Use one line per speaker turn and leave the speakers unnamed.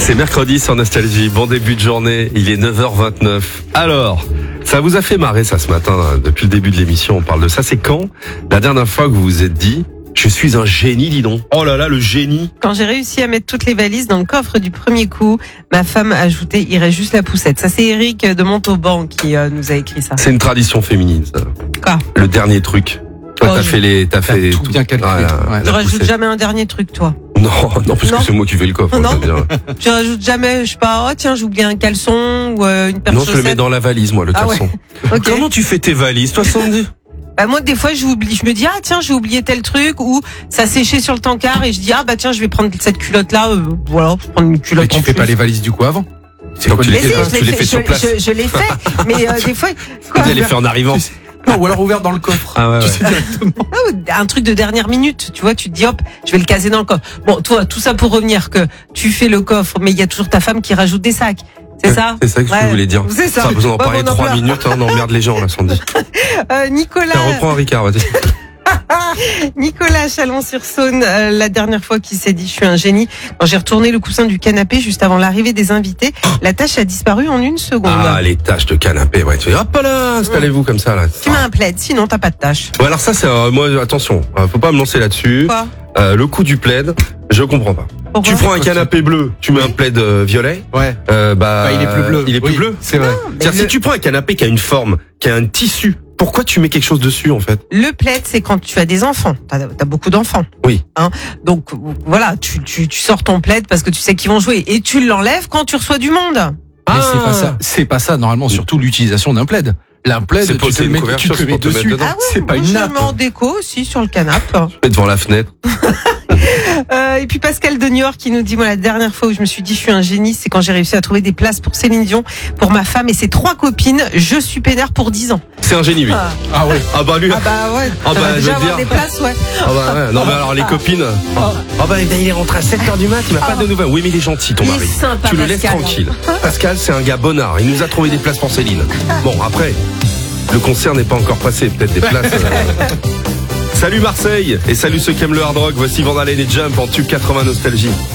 C'est mercredi sur Nostalgie, bon début de journée, il est 9h29. Alors, ça vous a fait marrer ça ce matin, depuis le début de l'émission on parle de ça, c'est quand la dernière fois que vous vous êtes dit « Je suis un génie, dis donc ». Oh là là, le génie.
Quand j'ai réussi à mettre toutes les valises dans le coffre du premier coup, ma femme a ajouté « Il reste juste la poussette ». Ça c'est Eric de Montauban qui nous a écrit ça.
C'est une tradition féminine ça.
Quoi ?
Le dernier truc. Toi t'as fait
tout bien calculé.
Tu rajoutes jamais un dernier truc toi ?
Non, parce que c'est moi qui fais le coffre.
Non.
Bien.
Tu rajoutes jamais, je sais pas, oh tiens j'ai oublié un caleçon ou une paire de
Non,
chaussettes.
je le mets dans la valise moi, le caleçon.
Ouais. Ok.
Comment tu fais tes valises, toi Sandy ?
Bah moi des fois j'oublie, je me dis ah tiens j'ai oublié tel truc ou ça séchait sur le tankard et je dis ah bah tiens je vais prendre cette culotte là, voilà, je prends une culotte.
Mais tu
en
fais
plus.
pas les valises du coup avant? C'est
Donc
quoi
tu
les
les fais- tu les fais sur place.
Je l'ai fait, mais des fois quoi,
Elle les fait en arrivant.
Non, ou alors ouvert dans le coffre.
Ah ouais,
Tu
ouais.
sais directement.
un truc de dernière minute, tu vois, tu te dis hop, je vais le caser dans le coffre. Bon, toi, tout ça pour revenir que tu fais le coffre, mais il y a toujours ta femme qui rajoute des sacs. C'est ça?
C'est ça que je voulais dire.
C'est ça.
Ça a besoin d'en
Bon,
parler
on en
3
pleure.
minutes, hein, on emmerde les gens là, Sandy.
Nicolas.
Tiens, reprends un Ricard, vas-y.
Nicolas Chalon-sur-Saône, la dernière fois qu'il s'est dit je suis un génie, quand j'ai retourné le coussin du canapé juste avant l'arrivée des invités, la tâche a disparu en 1 seconde.
Ah, les tâches de canapé, ouais. Tu fais, hop là, installez-vous comme ça, là.
Tu mets un plaid, sinon t'as pas de tâche.
Ouais, alors ça, c'est, moi, attention, faut pas me lancer là-dessus.
Quoi?
Le coup du plaid, je comprends pas.
Pourquoi?
Tu prends un canapé bleu, tu mets un plaid violet,
Ouais.
bah,
Il est plus bleu.
Il est plus
Oui,
bleu.
C'est vrai.
C'est-à-dire, si tu prends un canapé qui a une forme, qui a un tissu, pourquoi tu mets quelque chose dessus, en fait?
Le plaid, c'est quand tu as des enfants. T'as beaucoup d'enfants.
Oui.
Hein. Donc voilà, tu sors ton plaid parce que tu sais qu'ils vont jouer et tu l'enlèves quand tu reçois du monde.
Mais c'est pas ça. C'est pas ça, normalement, surtout l'utilisation d'un plaid. Un plaid,
C'est pas-
tu
c'est
te le
une
mets,
couverture,
tu te le
c'est
mets
pour te mettre
dessus.
dedans.
Ah ouais,
C'est pas
moi,
une
je
nappe.
le mets en déco aussi sur le canapé.
Mets devant la fenêtre.
Et puis Pascal de New York qui nous dit moi la dernière fois où je me suis dit je suis un génie, c'est quand j'ai réussi à trouver des places pour Céline Dion, pour ma femme et ses 3 copines. Je suis peinard pour 10 ans.
C'est un génie, lui.
Ah,
Ah ouais.
Ah bah, lui.
ah bah ouais.
Ah bah,
Ça va
je
déjà
veux
avoir
dire.
des places, ouais.
Ah bah ouais, non mais alors les copines. Ah bah il est rentré à 7h du mat, il m'a pas de nouvelles. Oui mais il est gentil ton
Il est
mari.
sympa,
Tu le laisses
Pascal.
tranquille. Pascal c'est un gars bonnard, il nous a trouvé des places pour Céline. Bon après, le concert n'est pas encore passé, peut-être des places. Salut Marseille et salut ceux qui aiment le hard rock, voici Van Halen et Jump en tube 80 Nostalgie.